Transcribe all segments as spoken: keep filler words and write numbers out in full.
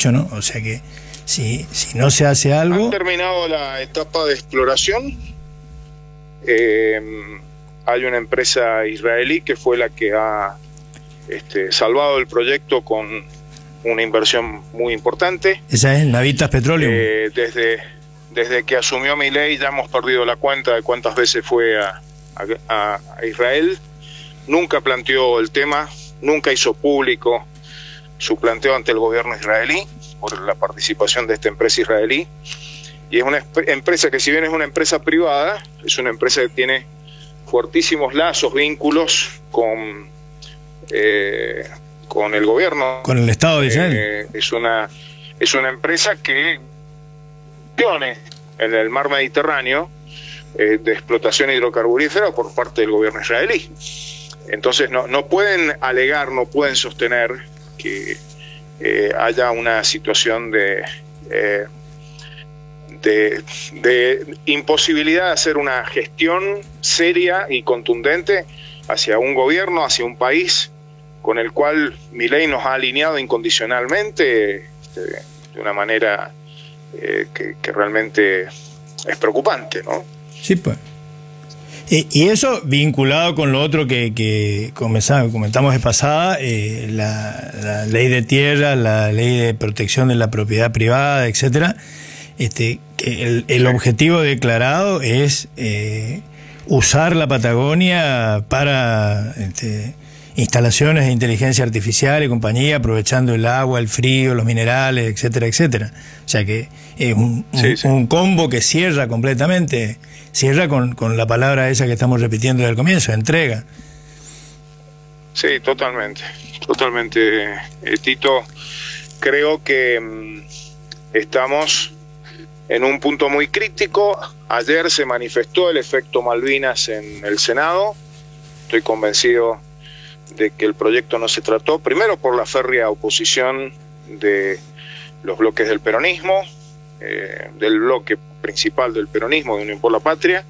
dieciocho, ¿no? O sea que si, si no se hace algo... Han terminado la etapa de exploración. Eh, hay una empresa israelí que fue la que ha este, salvado el proyecto con una inversión muy importante. Esa es Navitas Petroleum. Eh, desde, desde que asumió Milei ya hemos perdido la cuenta de cuántas veces fue a, a, a Israel. Nunca planteó el tema, nunca hizo público su planteo ante el gobierno israelí por la participación de esta empresa israelí. Y es una empresa que, si bien es una empresa privada, es una empresa que tiene fuertísimos lazos, vínculos con, eh, con el gobierno. Con el Estado de Israel. Eh, es una es una empresa que tiene en el mar Mediterráneo eh, de explotación hidrocarburífera por parte del gobierno israelí. Entonces no, no pueden alegar, no pueden sostener que eh, haya una situación de... Eh, De, de imposibilidad de hacer una gestión seria y contundente hacia un gobierno, hacia un país con el cual Milei nos ha alineado incondicionalmente este, de una manera eh, que, que realmente es preocupante, ¿no? Sí, pues. Y, y eso vinculado con lo otro que, que comentamos de pasada, eh, la, la ley de tierra, la ley de protección de la propiedad privada, etcétera. Este, que el, el objetivo declarado es eh, usar la Patagonia para este, instalaciones de inteligencia artificial y compañía, aprovechando el agua, el frío, los minerales, etcétera, etcétera. O sea que es un, un, sí, sí. un combo que cierra completamente, cierra con, con la palabra esa que estamos repitiendo desde el comienzo, entrega. Sí, totalmente, totalmente, eh, Tito. Creo que mmm, estamos en un punto muy crítico. Ayer se manifestó el efecto Malvinas en el Senado. Estoy convencido de que el proyecto no se trató, primero por la férrea oposición de los bloques del peronismo, eh, del bloque principal del peronismo, de Unión por la Patria,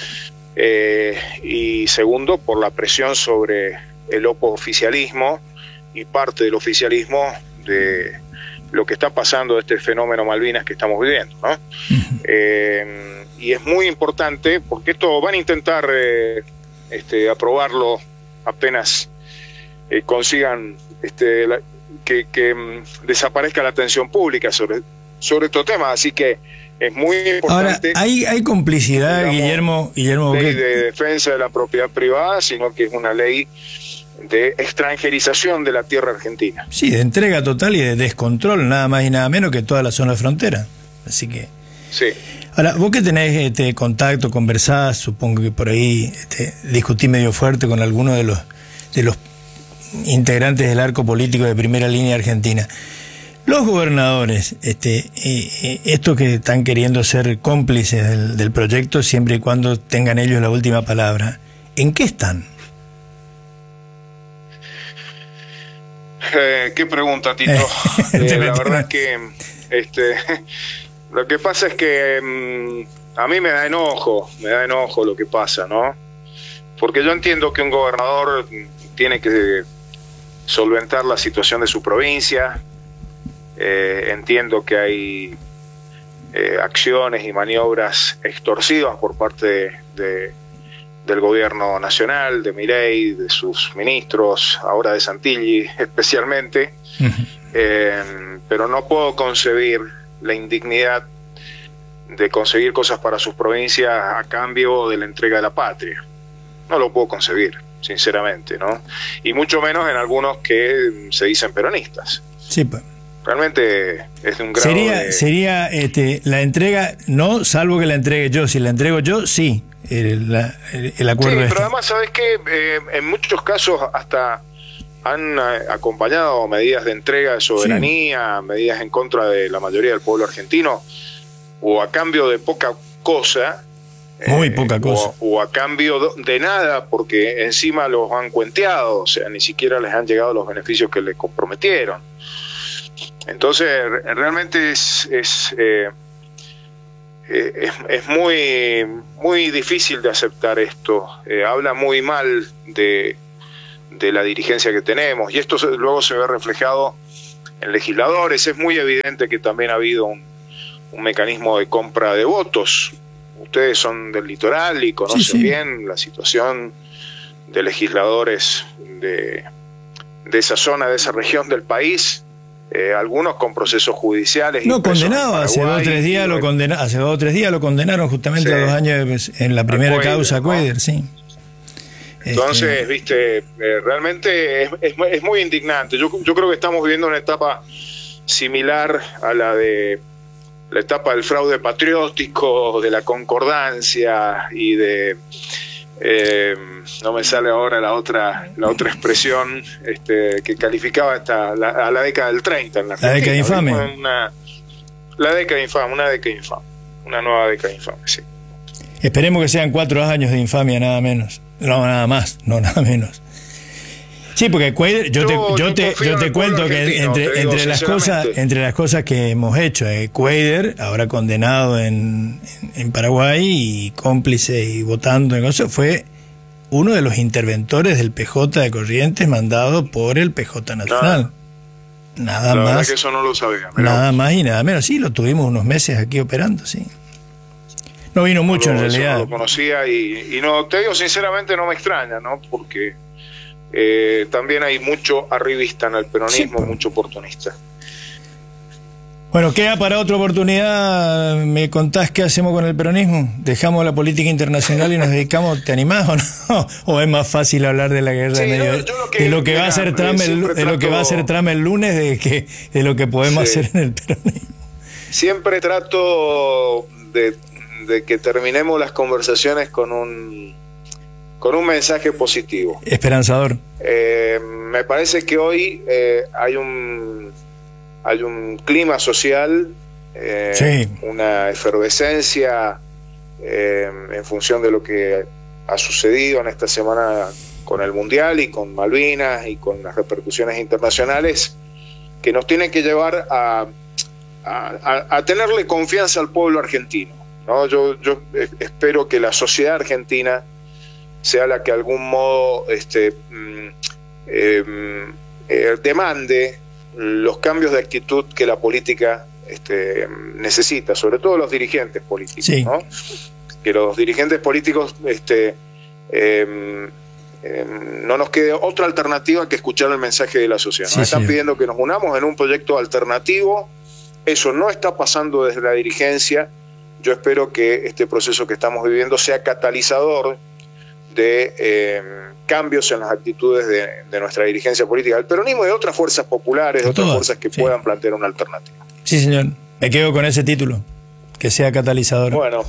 eh, y segundo por la presión sobre el oficialismo y parte del oficialismo de lo que está pasando de este fenómeno Malvinas que estamos viviendo, ¿no? Uh-huh. Eh, y es muy importante porque esto van a intentar eh, este, aprobarlo apenas eh, consigan este, la, que, que um, desaparezca la atención pública sobre, sobre estos temas, así que es muy importante. Ahora, hay, hay complicidad, digamos, Guillermo, Guillermo ley que... de defensa de la propiedad privada, sino que es una ley de extranjerización de la tierra argentina. Sí, de entrega total y de descontrol, nada más y nada menos que toda la zona de frontera. Así que... Sí. Ahora, vos que tenés este contacto, conversás, supongo que por ahí este, discutí medio fuerte con algunos de los, de los integrantes del arco político de primera línea argentina. Los gobernadores, este, eh, eh, estos que están queriendo ser cómplices del, del proyecto, siempre y cuando tengan ellos la última palabra, ¿en qué están? Eh, qué pregunta, Tito. Eh, la verdad es que este, lo que pasa es que um, a mí me da enojo, me da enojo lo que pasa, ¿no? Porque yo entiendo que un gobernador tiene que solventar la situación de su provincia, eh, entiendo que hay eh, acciones y maniobras extorsivas por parte de, de del gobierno nacional, de Milei, de sus ministros, ahora de Santilli especialmente, uh-huh. eh, pero no puedo concebir la indignidad de conseguir cosas para sus provincias a cambio de la entrega de la patria. No lo puedo concebir, sinceramente, ¿no? Y mucho menos en algunos que se dicen peronistas. Sí, pues. Realmente es de un grado sería de... sería este, la entrega, no, salvo que la entregue yo. Si la entrego yo, sí. El, la, el, el acuerdo sí, este. Pero además, ¿sabes qué? Eh, en muchos casos hasta han eh, acompañado medidas de entrega de soberanía, sí. medidas en contra de la mayoría del pueblo argentino, o a cambio de poca cosa. Muy eh, poca cosa. O, o a cambio de nada, porque encima los han cuenteado, o sea, ni siquiera les han llegado los beneficios que les comprometieron. Entonces, realmente es... es eh, Es, es muy muy difícil de aceptar esto. Eh, habla muy mal de, de la dirigencia que tenemos, y esto se, luego se ve reflejado en legisladores. Es muy evidente que también ha habido un, un mecanismo de compra de votos. Ustedes son del litoral y conocen sí, sí. bien la situación de legisladores de, de esa zona, de esa región del país. Eh, algunos con procesos judiciales. No, condenado, hace dos o tres días lo condena, hace dos o tres días lo condenaron justamente sí. a dos años en la primera Cuader, causa ¿no? Cuader, sí. Entonces, este... viste, eh, realmente es, es, es muy indignante. Yo, yo creo que estamos viviendo una etapa similar a la de la etapa del fraude patriótico, de la concordancia y de eh, no me sale ahora la otra la otra expresión este, que calificaba esta, la, a la década del treinta en la Argentina. La década infame. Una, la década infame, una década infame, una nueva década infame, sí. Esperemos que sean cuatro años de infamia, nada menos. No, nada más, no, nada menos. Sí, porque Cuader, yo, yo, te, yo, yo te, yo te cuento que entre, digo, entre las cosas, entre las cosas que hemos hecho, eh, Cuader, ahora condenado en, en, en Paraguay y cómplice y votando en eso, fue uno de los interventores del P J de Corrientes mandado por el P J Nacional. No. Nada La más. verdad que eso no lo sabía. Nada más y nada menos. Sí, lo tuvimos unos meses aquí operando, sí. No vino mucho no, en realidad. No lo conocía y, y no, te digo sinceramente, no me extraña, ¿no? Porque eh, también hay mucho arribista en el peronismo, sí, mucho oportunista. Bueno, queda para otra oportunidad. ¿Me contás qué hacemos con el peronismo? ¿Dejamos la política internacional y nos dedicamos? ¿Te animás o no? ¿O es más fácil hablar de la guerra sí, de medio? Yo, yo lo que, de lo que mira, va a hacer Trump el, de trato, lo que va a hacer Trump el lunes de que de lo que podemos sí. hacer en el peronismo. Siempre trato de de que terminemos las conversaciones con un con un mensaje positivo, esperanzador. Eh, me parece que hoy eh, hay un hay un clima social, eh, sí. una efervescencia eh, en función de lo que ha sucedido en esta semana con el Mundial y con Malvinas y con las repercusiones internacionales que nos tienen que llevar a, a, a, a tenerle confianza al pueblo argentino. No, yo, yo espero que la sociedad argentina sea la que de algún modo este, eh, eh, demande los cambios de actitud que la política este, necesita, sobre todo los dirigentes políticos, sí. ¿no? Que los dirigentes políticos este, eh, eh, no nos quede otra alternativa que escuchar el mensaje de la sociedad. Nos sí, están sí. pidiendo que nos unamos en un proyecto alternativo. Eso no está pasando desde la dirigencia. Yo espero que este proceso que estamos viviendo sea catalizador de eh, cambios en las actitudes de, de nuestra dirigencia política, del peronismo y de otras fuerzas populares, de otras Todas, fuerzas que sí. puedan plantear una alternativa. Sí, señor. Me quedo con ese título, que sea catalizador. Bueno,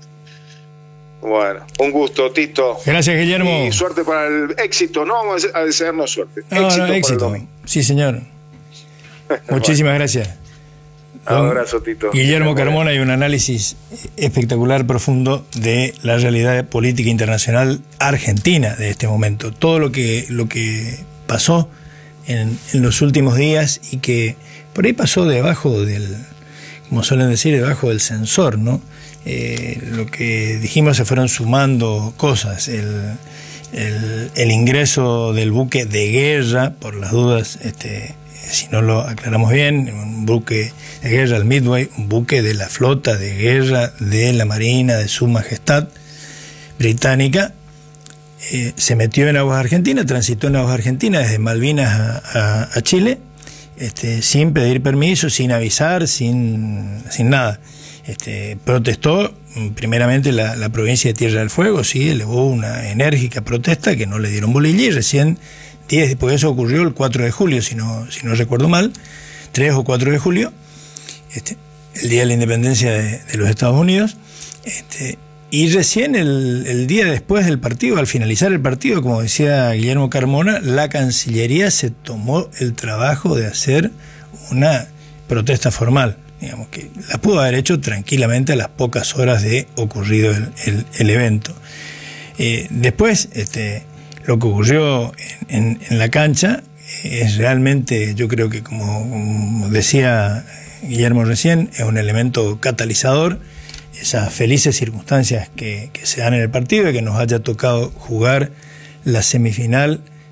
bueno, un gusto, Tito. Gracias, Guillermo. Y suerte para el éxito. No vamos a desearnos suerte. No, éxito, no, éxito. Sí, señor. Muchísimas bueno. gracias. Un abrazo, Tito. Guillermo Carmona, y un análisis espectacular, profundo de la realidad política internacional argentina de este momento. Todo lo que, lo que pasó en, en los últimos días y que por ahí pasó debajo del, como suelen decir, debajo del sensor, ¿no? Eh, lo que dijimos, se fueron sumando cosas. El, el, el ingreso del buque de guerra, por las dudas, este si no lo aclaramos bien, un buque de guerra, el Midway, un buque de la flota de guerra de la Marina de Su Majestad Británica, eh, se metió en aguas argentinas, transitó en aguas argentinas desde Malvinas a, a, a Chile, este, sin pedir permiso, sin avisar, sin, sin nada. Este, protestó primeramente la, la provincia de Tierra del Fuego, sí, elevó una enérgica protesta que no le dieron bolilla, y recién diez, porque eso ocurrió el cuatro de julio, si no, si no recuerdo mal, tres o cuatro de julio, este, el día de la independencia de, de los Estados Unidos, este, y recién el, el día después del partido, al finalizar el partido, como decía Guillermo Carmona, la Cancillería se tomó el trabajo de hacer una protesta formal, digamos, que la pudo haber hecho tranquilamente a las pocas horas de ocurrido el, el, el evento. Eh, después, este lo que ocurrió en, en, en la cancha es realmente, yo creo que como, como decía Guillermo recién, es un elemento catalizador, esas felices circunstancias que, que se dan en el partido y que nos haya tocado jugar la semifinal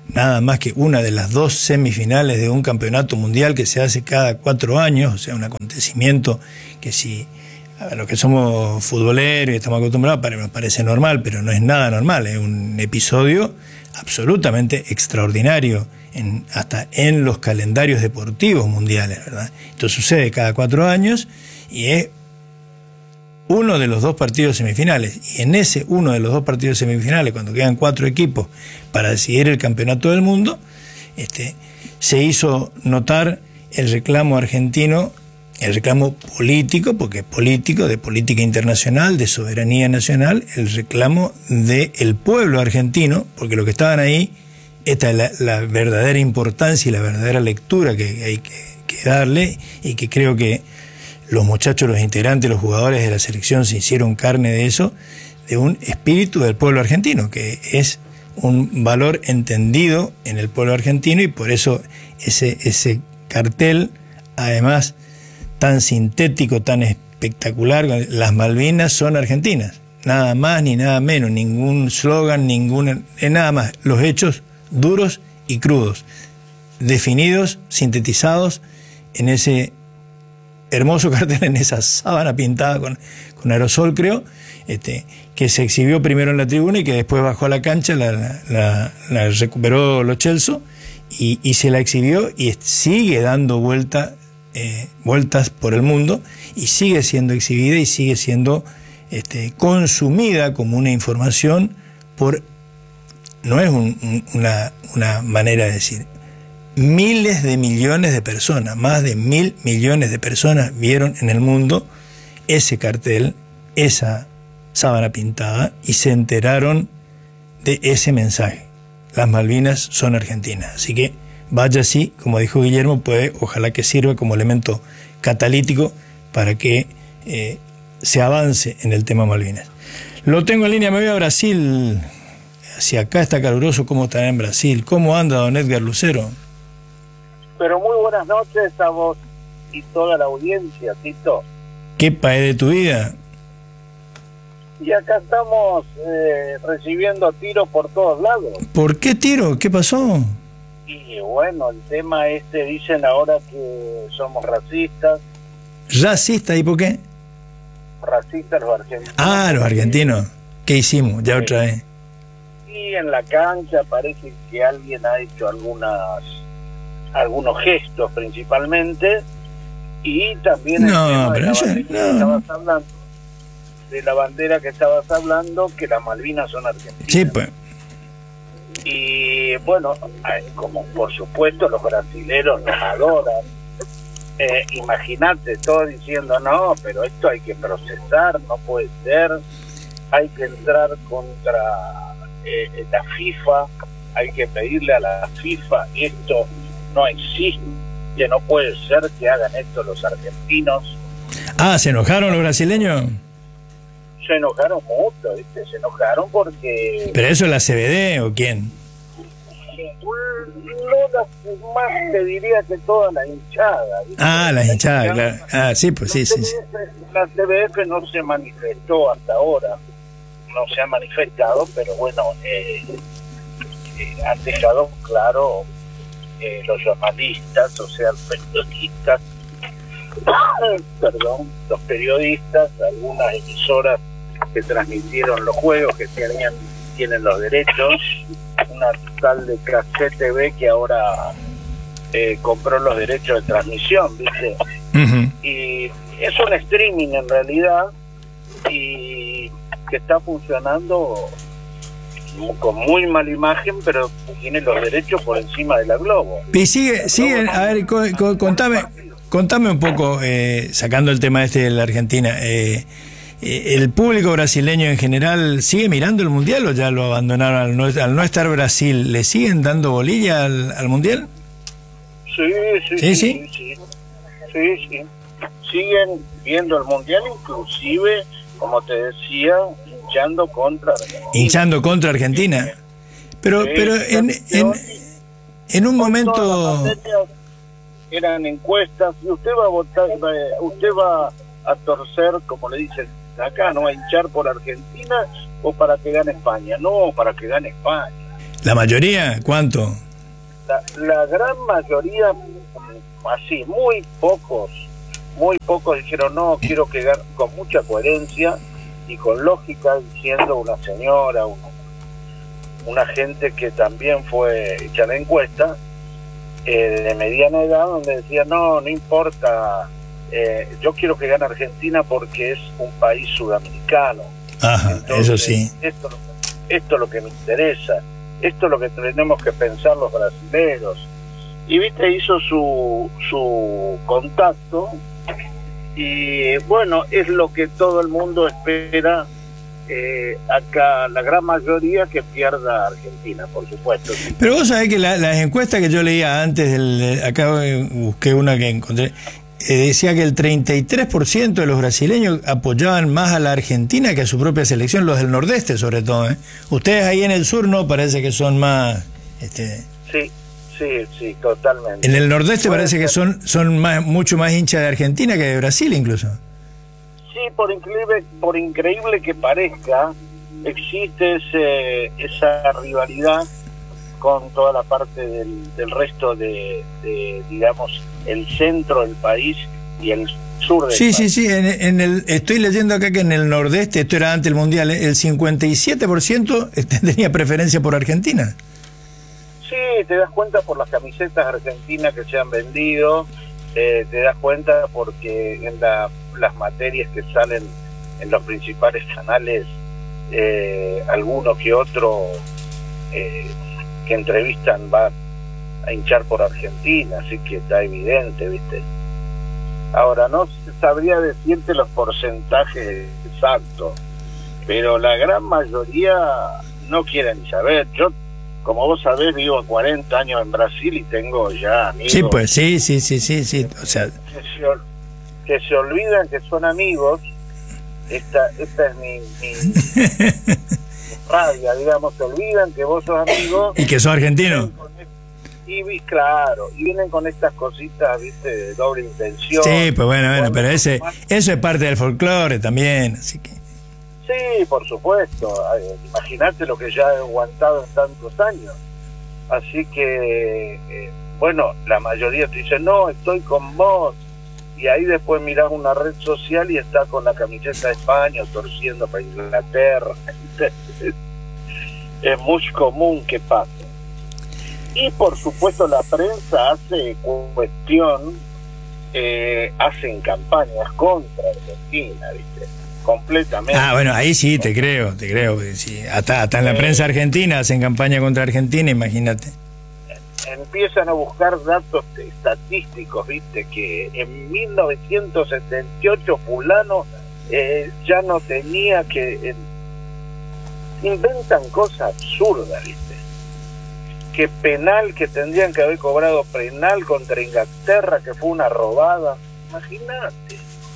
nada más que una de las dos semifinales de un campeonato mundial que se hace cada cuatro años, o sea, un acontecimiento que si a los que somos futboleros y estamos acostumbrados nos parece normal, pero no es nada normal, es un episodio absolutamente extraordinario, en, hasta en los calendarios deportivos mundiales, ¿verdad? Esto sucede cada cuatro años y es uno de los dos partidos semifinales, y en ese uno de los dos partidos semifinales, cuando quedan cuatro equipos para decidir el campeonato del mundo, este, se hizo notar el reclamo argentino, el reclamo político, porque es político, de política internacional, de soberanía nacional, el reclamo del pueblo argentino, porque lo que estaban ahí, esta es la, la verdadera importancia y la verdadera lectura que hay que, que darle, y que creo que los muchachos, los integrantes, los jugadores de la selección se hicieron carne de eso, de un espíritu del pueblo argentino, que es un valor entendido en el pueblo argentino, y por eso ese, ese cartel, además tan sintético, tan espectacular, las Malvinas son argentinas, nada más ni nada menos, ningún slogan, ninguna, nada más, los hechos duros y crudos, definidos, sintetizados en ese hermoso cartel, en esa sábana pintada con, con aerosol, creo, este, que se exhibió primero en la tribuna y que después bajó a la cancha, la, la, la, la recuperó Lo Celso y, y se la exhibió y sigue dando vuelta, eh, vueltas por el mundo, y sigue siendo exhibida y sigue siendo este, consumida como una información por, no es un, un, una, una manera de decir, miles de millones de personas, más de mil millones de personas vieron en el mundo ese cartel, esa sábana pintada, y se enteraron de ese mensaje. Las Malvinas son argentinas. Así que vaya así, como dijo Guillermo, puede, ojalá que sirva como elemento catalítico para que eh, se avance en el tema Malvinas. Lo tengo en línea, me voy a Brasil. Si acá está caluroso, ¿cómo estará en Brasil? ¿Cómo anda don Edgar Lucero? Pero muy buenas noches a vos y toda la audiencia, Tito. ¿Qué paé de tu vida? Y acá estamos eh, recibiendo tiros por todos lados. ¿Por qué tiro? ¿Qué pasó? Y bueno, el tema este, dicen ahora que somos racistas. ¿Racista? ¿Y por qué? Racistas los argentinos. Ah, los argentinos. ¿Qué hicimos? Ya sí. Otra vez. Y en la cancha parece que alguien ha hecho algunas... algunos gestos principalmente, y también el no, tema de la, eso, bandera no. que estabas hablando, de la bandera que estabas hablando, que las Malvinas son argentinas. Sí, pues. Y bueno, como por supuesto los brasileros nos adoran, eh, imagínate todos diciendo no, pero esto hay que procesar, no puede ser, hay que entrar contra eh, la FIFA, hay que pedirle a la FIFA esto. No existe, no puede ser que hagan esto los argentinos. Ah, ¿se enojaron los brasileños? Se enojaron mucho, ¿viste? Se enojaron porque... ¿Pero eso es la C B D o quién? No, más te diría que toda la hinchada, ¿viste? Ah, la hinchada, claro. Ah, sí, pues sí, sí, sí. La C B F no se manifestó hasta ahora, no se ha manifestado, pero bueno, eh, eh, han dejado claro... Eh, los jornalistas, o sea, los periodistas, perdón, los periodistas, algunas emisoras que transmitieron los juegos, que tenían, tienen los derechos, una tal de Clase T V que ahora eh, compró los derechos de transmisión, ¿viste? Uh-huh. Y es un streaming en realidad, y que está funcionando con muy mala imagen, pero tiene los derechos por encima de la Globo. Y sigue, sigue, a ver, co, co, contame, contame un poco, eh, sacando el tema este de la Argentina, eh, eh, ¿el público brasileño en general sigue mirando el Mundial o ya lo abandonaron al no, al no estar Brasil? ¿Le siguen dando bolilla al, al Mundial? Sí sí sí, sí, sí, sí, sí, sí. Siguen viendo el Mundial, inclusive, como te decía, hinchando contra Argentina. Hinchando contra Argentina. Pero, sí, pero en, en, en un momento... Eran encuestas, y usted va a votar, usted va a torcer, como le dicen acá, ¿no? A hinchar por Argentina o para que gane España. No, para que gane España. ¿La mayoría? ¿Cuánto? La, la gran mayoría, así, muy pocos, muy pocos dijeron, no, quiero que gane, con mucha coherencia y con lógica, diciendo una señora, una, una gente que también fue hecha la encuesta, eh, de mediana edad, donde decía, no, no importa, eh, yo quiero que gane Argentina porque es un país sudamericano. Ajá, entonces, eso sí. Esto, esto es lo que me interesa, esto es lo que tenemos que pensar los brasileños. Y viste, hizo su, su contacto, y bueno, es lo que todo el mundo espera. Eh, acá la gran mayoría que pierda Argentina, por supuesto. Pero vos sabés que la, las encuestas que yo leía antes, del, acá busqué una que encontré, eh, decía que el treinta y tres por ciento de los brasileños apoyaban más a la Argentina que a su propia selección, los del nordeste sobre todo, ¿eh? Ustedes ahí en el sur no, parece que son más... Este... Sí, sí, sí, totalmente. En el nordeste parece que son, son más, mucho más hinchas de Argentina que de Brasil incluso. Sí, por increíble, por increíble que parezca, existe ese, esa rivalidad con toda la parte del, del resto de, de, digamos, el centro del país y el sur del sí, país. Sí, sí, sí, en, en el, estoy leyendo acá que en el nordeste, esto era antes del Mundial, el cincuenta y siete por ciento tenía preferencia por Argentina. Sí, te das cuenta por las camisetas argentinas que se han vendido, eh, te das cuenta porque en la las materias que salen en los principales canales, eh, alguno que otro eh, que entrevistan va a hinchar por Argentina, así que está evidente, ¿viste? Ahora, no sabría decirte los porcentajes exactos, pero la gran mayoría no quieren saber. Yo, como vos sabés, vivo cuarenta años en Brasil y tengo ya amigos. Sí, pues sí, sí, sí, sí, sí. O sea... que se, que se olvidan que son amigos. Esta esta es mi, mi rabia, digamos, se olvidan que vos sos amigo y que sos argentino. Y, y claro, y vienen con estas cositas, viste, de doble intención. Sí, pues bueno, bueno, pero ese eso es parte del folclore también, así que... Sí, por supuesto. Imagínate lo que ya he aguantado en tantos años. Así que, eh, bueno, la mayoría te dice, no, estoy con vos. Y ahí después mirás una red social y está con la camiseta de España, torciendo para Inglaterra. Es muy común que pase. Y por supuesto la prensa hace cuestión, eh, hacen campañas contra Argentina, ¿viste? Completamente. Ah, bueno, ahí sí te creo, te creo. Sí. Hasta, hasta en la prensa argentina hacen campaña contra Argentina, imagínate. Empiezan a buscar datos estadísticos, viste, que en mil novecientos setenta y ocho fulano eh, ya no tenía que... Eh, inventan cosas absurdas, viste. Que penal, que tendrían que haber cobrado penal contra Inglaterra, que fue una robada. Imagínate.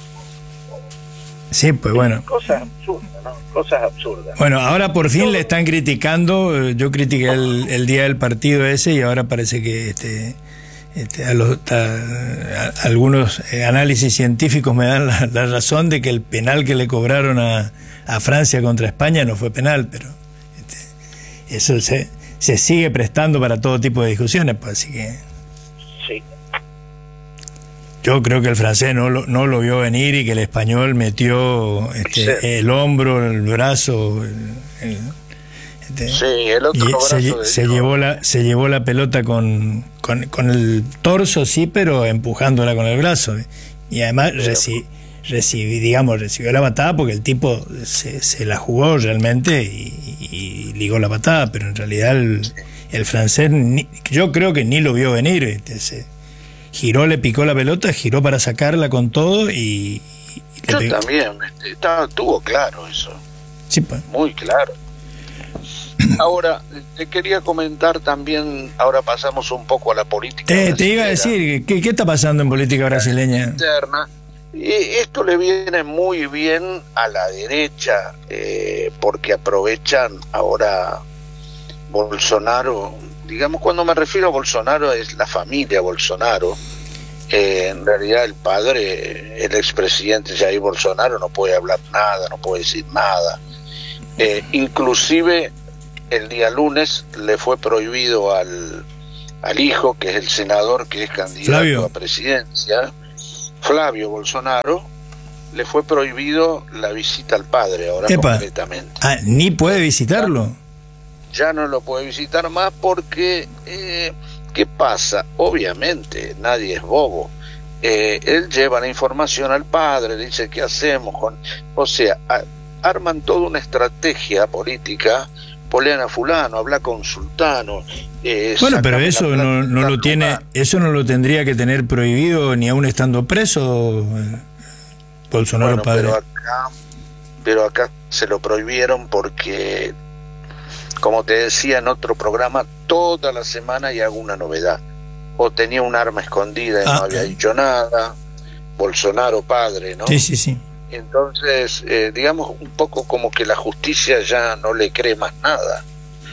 Sí, pues bueno. Cosas absurdas, ¿no? Cosas absurdas. Bueno, ahora por fin le están criticando. Yo critiqué el, el día del partido ese y ahora parece que este, este, a los, a, a, algunos análisis científicos me dan la, la razón de que el penal que le cobraron a, a Francia contra España no fue penal, pero este, eso se, se sigue prestando para todo tipo de discusiones, pues, así que... Sí. Yo creo que el francés no lo, no lo vio venir y que el español metió este, sí. el hombro, el brazo, el, el, este, sí, el otro y brazo se, se llevó la se llevó la pelota con, con, con el torso, sí, pero empujándola con el brazo. Y además reci, recibí, digamos, recibió la patada porque el tipo se, se la jugó realmente y, y ligó la patada, pero en realidad el, el francés, ni, yo creo que ni lo vio venir. Este, se, giró, le picó la pelota, giró para sacarla con todo y... y yo también, estaba, tuvo claro eso. Sí, pues. Muy claro. Ahora, te quería comentar también, ahora pasamos un poco a la política eh, Te iba a decir, ¿qué, qué está pasando en política brasileña? Interna. Y esto le viene muy bien a la derecha, eh, porque aprovechan ahora Bolsonaro. Digamos, cuando me refiero a Bolsonaro es la familia Bolsonaro. Eh, en realidad el padre, el expresidente Jair Bolsonaro, no puede hablar nada, no puede decir nada. Eh, inclusive el día lunes le fue prohibido al, al hijo, que es el senador que es candidato Flavio. a presidencia, Flavio Bolsonaro, le fue prohibido la visita al padre ahora. Epa. Completamente. Ah, ni puede visitarlo. Ya no lo puede visitar más porque, eh, ¿qué pasa? Obviamente, nadie es bobo. Eh, él lleva la información al padre, dice qué hacemos con, o sea, a, arman toda una estrategia política, polean a fulano, habla con sultano. Eh, Bueno, pero sácame eso la plata no, no de la lo tiene, jugada. eso no lo tendría que tener prohibido ni aún estando preso eh, Bolsonaro Bueno, padre. pero acá, pero acá se lo prohibieron porque, como te decía en otro programa, toda la semana hay alguna novedad. O tenía un arma escondida y Ah, no había eh. dicho nada. Bolsonaro padre, ¿no? Sí, sí, sí. Entonces, eh, digamos, un poco como que la justicia ya no le cree más nada.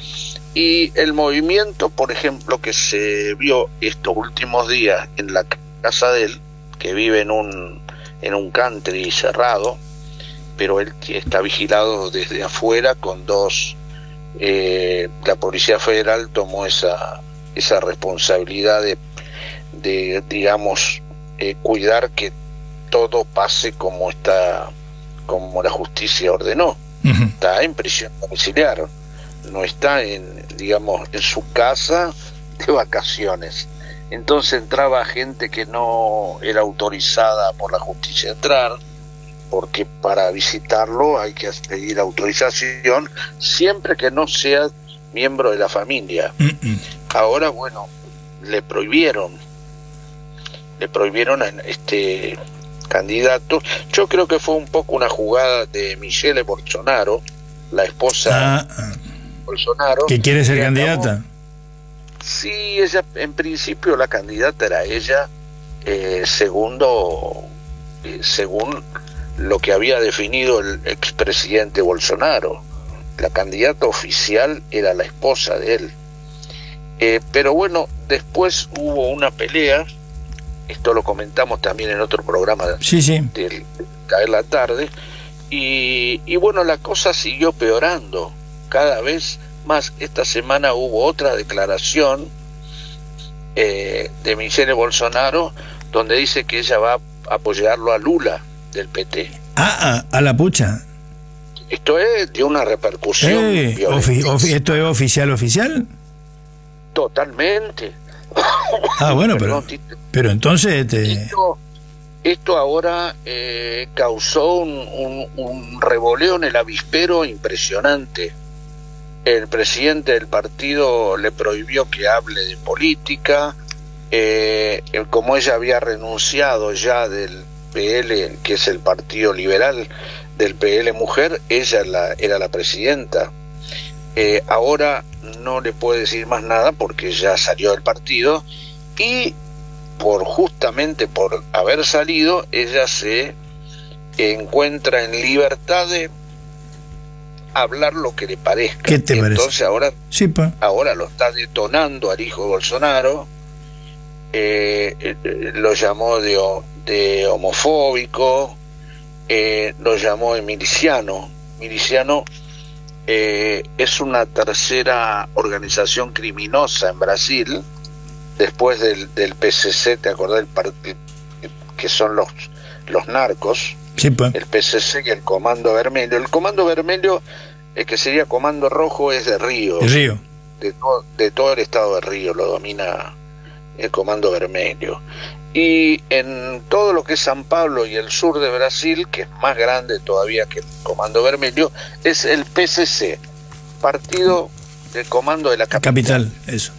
Y el movimiento, por ejemplo, que se vio estos últimos días en la casa de él, que vive en un, en un country cerrado, pero él está vigilado desde afuera con dos... Eh, la Policía Federal tomó esa, esa responsabilidad de, de digamos, eh, cuidar que todo pase como está, como la justicia ordenó. Ujú. Está en prisión domiciliar, no está en, digamos, en su casa de vacaciones. Entonces entraba gente que no era autorizada por la justicia a entrar, porque para visitarlo hay que pedir autorización, siempre que no sea miembro de la familia. Mm-mm. Ahora, bueno, le prohibieron, le prohibieron a este candidato. Yo creo que fue un poco una jugada de Michelle Bolsonaro, la esposa Ah, ah. de Bolsonaro. ¿Que quiere ser que acabó- candidata? Sí, ella, en principio la candidata era ella, eh, segundo, eh, según lo que había definido el expresidente Bolsonaro. La candidata oficial era la esposa de él. Eh, pero bueno, después hubo una pelea, esto lo comentamos también en otro programa Sí, sí. del caer la tarde, y, y bueno, la cosa siguió peorando cada vez más. Esta semana hubo otra declaración eh, de Michelle Bolsonaro donde dice que ella va a apoyarlo a Lula del P T. Ah, ah, a la pucha. Esto es de una repercusión Eh, ofi- violentísima. ofi- ¿Esto es oficial, oficial? Totalmente. Ah, bueno, pero, Perdón, Tito. pero entonces... Este, Esto, esto ahora eh, causó un, un, un revoleo en el avispero impresionante. El presidente del partido le prohibió que hable de política. Eh, como ella había renunciado ya del P L, que es el partido liberal del P L Mujer, ella la, era la presidenta. Eh, ahora no le puede decir más nada porque ya salió del partido, y por justamente por haber salido ella se encuentra en libertad de hablar lo que le parezca. ¿Qué te parece? Entonces ahora sí, pa. ahora lo está detonando al hijo de Bolsonaro, eh, eh, lo llamó de, de homofóbico, eh, lo llamó de miliciano. Miliciano eh, es una tercera organización criminosa en Brasil, después del, del P C C, ¿te acordás del partido que son los, los narcos? Sí, pa. El P C C y el Comando Vermelho. El Comando Vermelho, el que sería Comando Rojo, es de Río. El Río. De, to- de todo el estado de Río lo domina el Comando Vermelho. Y en todo lo que es San Pablo y el sur de Brasil, que es más grande todavía que el Comando Vermelho, es el P C C, Partido del Comando de la Capital. Capital, eso.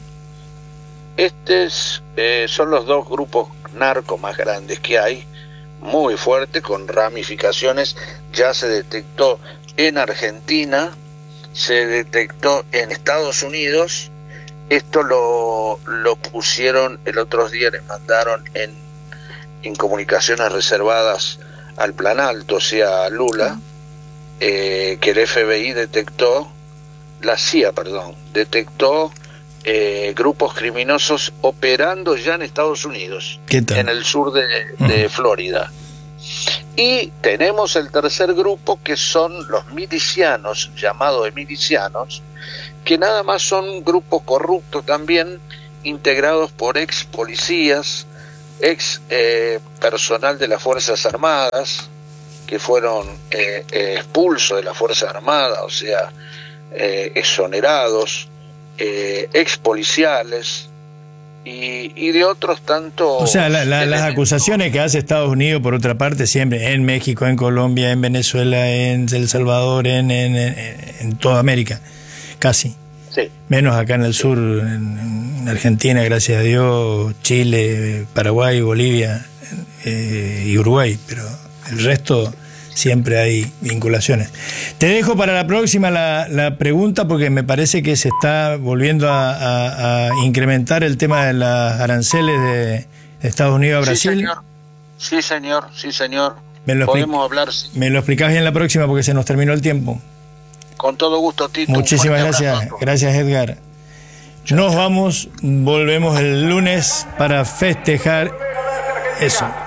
Estos eh, son los dos grupos narcos más grandes que hay, muy fuerte, con ramificaciones. Ya se detectó en Argentina, se detectó en Estados Unidos. Esto lo, lo pusieron el otro día, les mandaron en, en comunicaciones reservadas al Plan Alto, o sea, a Lula, eh, que el F B I detectó, la C I A, perdón, detectó eh, grupos criminosos operando ya en Estados Unidos, ¿Qué tal? en el sur de, de Ujú. Florida. Y tenemos el tercer grupo, que son los milicianos, llamados de milicianos, que nada más son grupos corruptos también, integrados por ex policías, ex eh, personal de las Fuerzas Armadas, que fueron eh, eh, expulsos de las Fuerzas Armadas, o sea, eh, exonerados, eh, ex policiales, y, y de otros tantos... O sea, la, la, las acusaciones que hace Estados Unidos, por otra parte, siempre en México, en Colombia, en Venezuela, en El Salvador, en, en, en, en toda América, casi. Sí. Menos acá en el sur, en, en Argentina, gracias a Dios, Chile, Paraguay, Bolivia eh, y Uruguay, pero el resto siempre hay vinculaciones. Te dejo para la próxima la, la pregunta, porque me parece que se está volviendo a, a, a incrementar el tema de las aranceles de, de Estados Unidos a Brasil. Sí, señor. Sí, señor. Sí, señor. Me lo Podemos hablar. Sí. Me lo explicás bien la próxima, porque se nos terminó el tiempo. Con todo gusto, Tito. Muchísimas gracias. Gracias, Edgar. Nos vamos, volvemos el lunes para festejar eso.